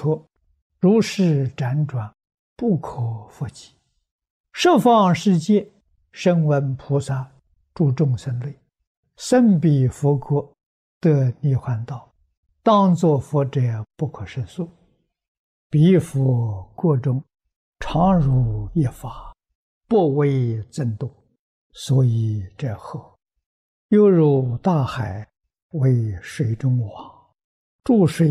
脱，如是辗转，不可复及。十方世界，声闻菩萨，诸众生类，生彼佛国，得涅槃道，当作佛者不可胜数。彼佛国中，常如一法，不为增多，所以者何？犹如大海为水中网，注水